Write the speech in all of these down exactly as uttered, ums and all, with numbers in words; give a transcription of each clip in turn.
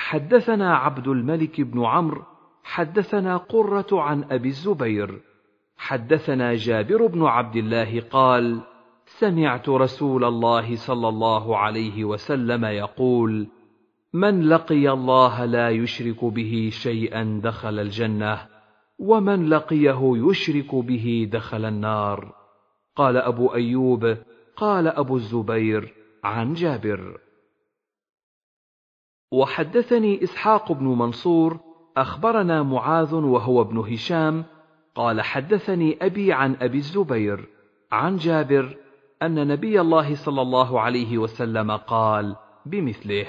حدثنا عبد الملك بن عمرو حدثنا قرة عن أبي الزبير حدثنا جابر بن عبد الله قال: سمعت رسول الله صلى الله عليه وسلم يقول: من لقي الله لا يشرك به شيئا دخل الجنة، ومن لقيه يشرك به دخل النار. قال أبو أيوب: قال أبو الزبير عن جابر. وحدثني إسحاق بن منصور أخبرنا معاذ وهو ابن هشام قال: حدثني أبي عن أبي الزبير عن جابر أن نبي الله صلى الله عليه وسلم قال بمثله.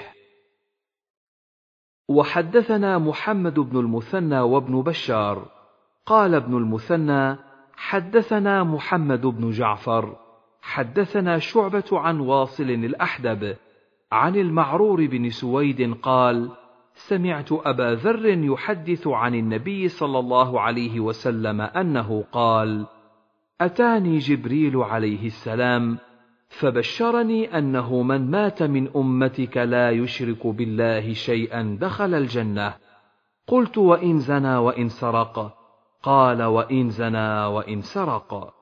وحدثنا محمد بن المثنى وابن بشار قال ابن المثنى: حدثنا محمد بن جعفر حدثنا شعبة عن واصل الأحدب عن المعرور بن سويد قال: سمعت أبا ذر يحدث عن النبي صلى الله عليه وسلم أنه قال: أتاني جبريل عليه السلام فبشرني أنه من مات من أمتك لا يشرك بالله شيئا دخل الجنة. قلت: وإن زنى وإن سرق؟ قال: وإن زنى وإن سرق.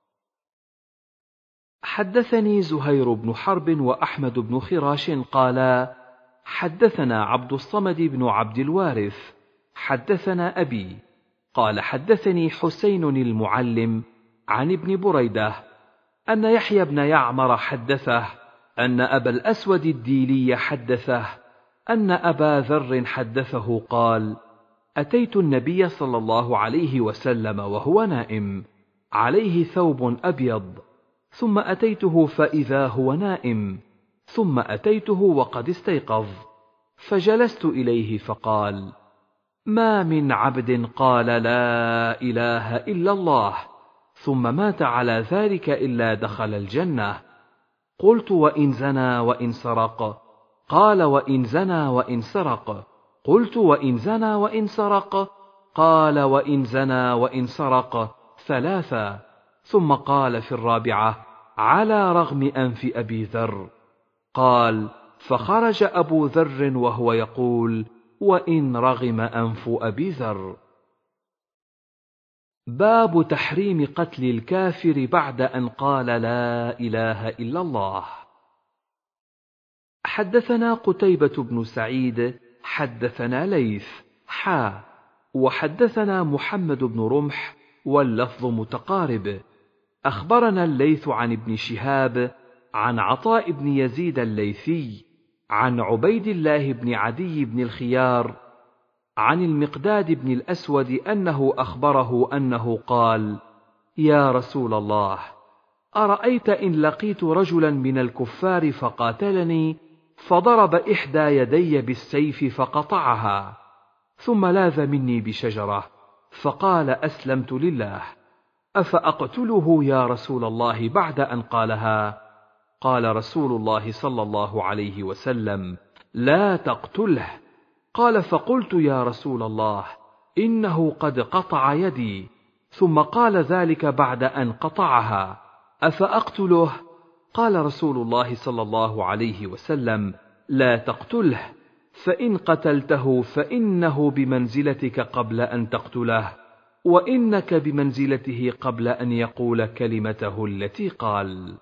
حدثني زهير بن حرب وأحمد بن خراش قالا: حدثنا عبد الصمد بن عبد الوارث حدثنا أبي قال: حدثني حسين المعلم عن ابن بريدة أن يحيى بن يعمر حدثه أن أبا الأسود الديلي حدثه أن أبا ذر حدثه قال: أتيت النبي صلى الله عليه وسلم وهو نائم عليه ثوب أبيض، ثم أتيته فإذا هو نائم، ثم أتيته وقد استيقظ، فجلست إليه فقال: ما من عبد قال لا إله إلا الله ثم مات على ذلك إلا دخل الجنة. قلت: وإن زنى وإن سرق؟ قال: وإن زنى وإن سرق. قلت: وإن زنى وإن سرق؟ قال: وإن زنى وإن سرق ثلاثا، ثم قال في الرابعة: على رغم أنف أبي ذر. قال: فخرج أبو ذر وهو يقول: وإن رغم أنف أبي ذر. باب تحريم قتل الكافر بعد أن قال لا إله إلا الله. حدثنا قتيبة بن سعيد حدثنا ليث حا وحدثنا محمد بن رمح واللفظ متقارب. أخبرنا الليث عن ابن شهاب عن عطاء بن يزيد الليثي عن عبيد الله بن عدي بن الخيار عن المقداد بن الأسود أنه أخبره أنه قال: يا رسول الله، أرأيت إن لقيت رجلا من الكفار فقاتلني فضرب إحدى يدي بالسيف فقطعها، ثم لاذ مني بشجرة فقال: أسلمت لله، أفأقتله يا رسول الله بعد أن قالها؟ قال رسول الله صلى الله عليه وسلم: لا تقتله. قال: فقلت: يا رسول الله، إنه قد قطع يدي، ثم قال ذلك بعد أن قطعها، أفأقتله؟ قال رسول الله صلى الله عليه وسلم: لا تقتله، فإن قتلته فإنه بمنزلتك قبل أن تقتله، وإنك بمنزلته قبل أن يقول كلمته التي قال.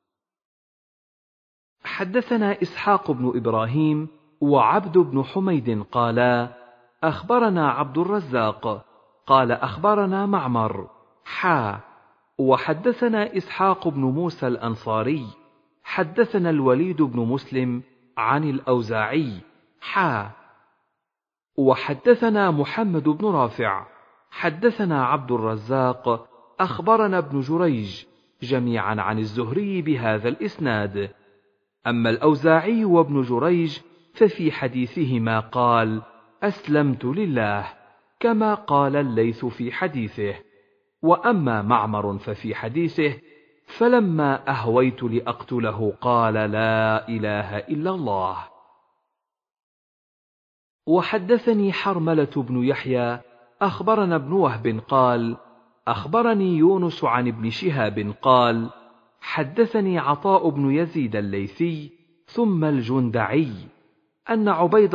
حدثنا إسحاق بن إبراهيم وعبد بن حميد قالا: أخبرنا عبد الرزاق قال: أخبرنا معمر حا وحدثنا إسحاق بن موسى الأنصاري حدثنا الوليد بن مسلم عن الأوزاعي حا وحدثنا محمد بن رافع حدثنا عبد الرزاق أخبرنا ابن جريج جميعا عن الزهري بهذا الإسناد. أما الأوزاعي وابن جريج ففي حديثهما قال: أسلمت لله، كما قال الليث في حديثه. وأما معمر ففي حديثه: فلما أهويت لأقتله قال: لا إله إلا الله. وحدثني حرملة بن يحيى أخبرنا ابن وهب قال: أخبرني يونس عن ابن شهاب قال: حدثني عطاء بن يزيد الليثي ثم الجندعي أن عبيد